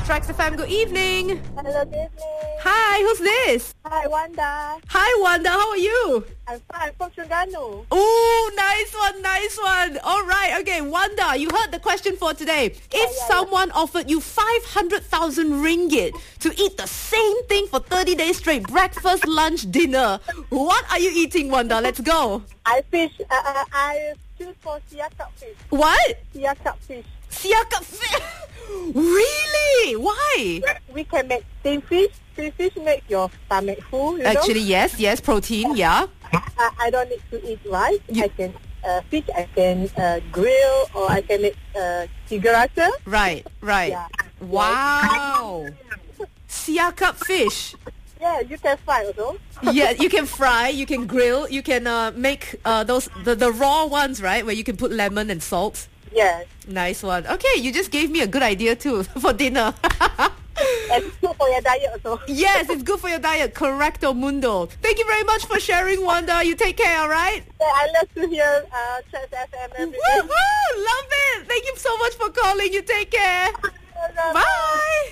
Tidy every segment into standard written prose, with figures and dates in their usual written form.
Tracks FM. Good evening. Hello, good evening. Hi, who's this? Hi, Wanda. Hi, Wanda. How are you? I'm fine from Terengganu. Ooh, nice one. All right, okay, Wanda, you heard the question for today. If someone offered you 500,000 ringgit to eat the same thing for 30 days straight, breakfast, lunch, dinner, what are you eating, Wanda? Let's go. I choose for siakap fish. What? Siakap fish. Siakap fish? Really? Why? We can make steamed fish. Steamed fish make your stomach full, you Actually, know? yes, protein, yeah. I don't need to eat rice. I can fish, I can grill, or I can make tiga rasa. Right. Yeah. Wow. Siakap fish. Yeah, you can fry also. Yeah, you can fry, you can grill, you can make those the raw ones, right? Where you can put lemon and salt. Yes. Nice one. Okay, you just gave me a good idea too for dinner. And it's good for your diet also. Yes, it's good for your diet. Correcto mundo. Thank you very much for sharing, Wanda. You take care, all right? I love to hear Tracks FM every day. Woohoo! Love it. Thank you so much for calling. You take care. Bye.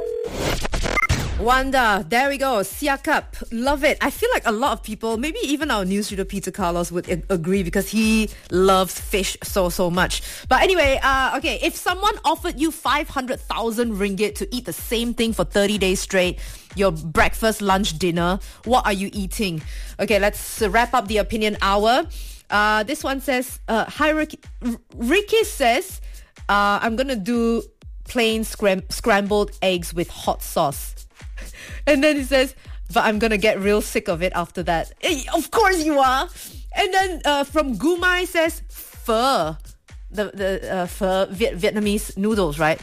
Wanda, there we go. Siakap, love it. I feel like a lot of people, maybe even our newsreader Peter Carlos would agree because he loves fish so much. But anyway, okay, if someone offered you 500,000 ringgit to eat the same thing for 30 days straight, your breakfast, lunch, dinner, what are you eating? Okay, let's wrap up the opinion hour. This one says, hi Ricky says, I'm going to do plain scrambled eggs with hot sauce. And then he says, but I'm going to get real sick of it after that. Of course you are. And then from Gumai says, pho. The pho, Vietnamese noodles, right?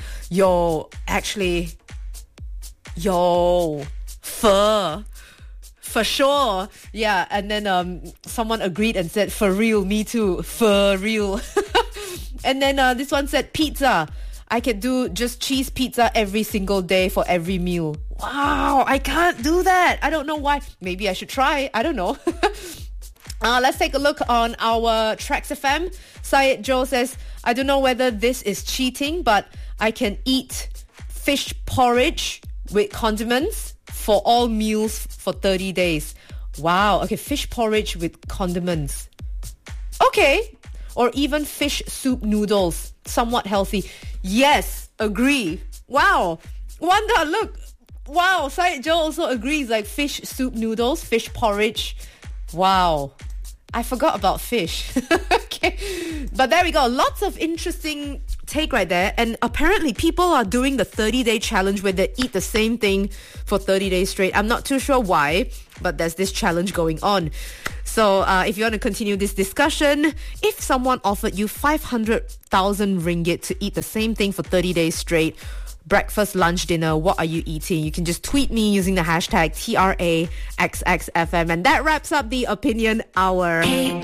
Pho. For sure. Yeah. And then someone agreed and said, for real, me too. For real. And then this one said, pizza. I can do just cheese pizza every single day for every meal. Wow, I can't do that. I don't know why. Maybe I should try. I don't know. Let's take a look on our Tracks FM. Syed Joe says, I don't know whether this is cheating, but I can eat fish porridge with condiments for all meals for 30 days. Wow. Okay, fish porridge with condiments. Okay. Or even fish soup noodles. Somewhat healthy. Yes, agree. Wow. Wanda, look. Wow, Syed Joe also agrees, like fish soup noodles, fish porridge. Wow. I forgot about fish. Okay. But there we go. Lots of interesting take right there. And apparently people are doing the 30-day challenge where they eat the same thing for 30 days straight. I'm not too sure why, but there's this challenge going on. So if you want to continue this discussion, if someone offered you 500,000 ringgit to eat the same thing for 30 days straight, breakfast, lunch, dinner, what are you eating? You can just tweet me using the hashtag TRAXXFM. And that wraps up the Opinion Hour.